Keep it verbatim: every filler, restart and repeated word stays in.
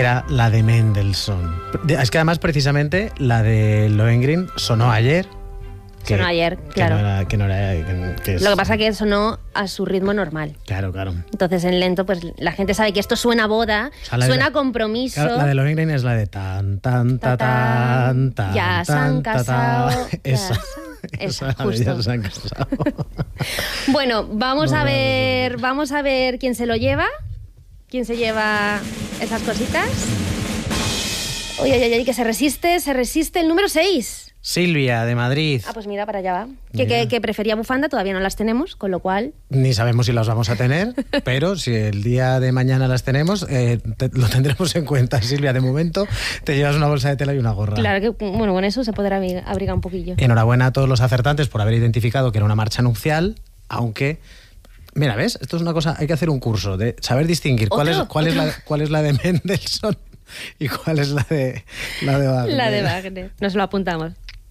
era la de Mendelssohn. Es que además precisamente la de Lohengrin sonó ayer. Que, sonó ayer, claro. Que no era, que no era, que, que es... Lo que pasa es que sonó a su ritmo normal. Claro, claro. Entonces en lento, pues la gente sabe que esto suena a boda, o sea, suena de, a compromiso. Claro, la de Lohengrin es la de tan, tan, ta, tan, tan, ya se han casado. Esa. Esa, Esa, justo. ya se han casado. Bueno, vamos no, a no, ver, no, no. vamos a ver quién se lo lleva. ¿Quién se lleva esas cositas? Uy, uy, uy, que se resiste, se resiste el número seis. Silvia, de Madrid. Ah, pues mira, para allá va. Que, que, que prefería bufanda, todavía no las tenemos, con lo cual... Ni sabemos si las vamos a tener, pero si el día de mañana las tenemos, eh, te, lo tendremos en cuenta, Silvia. De momento te llevas una bolsa de tela y una gorra. Claro que, bueno, con eso se podrá abrigar un poquillo. Enhorabuena a todos los acertantes por haber identificado que era una marcha nupcial, aunque... Mira, ¿ves? Esto es una cosa, hay que hacer un curso de saber distinguir cuál es, cuál es, la, cuál es la de Mendelssohn y cuál es la de, la de Wagner. La de Wagner. Nos lo apuntamos.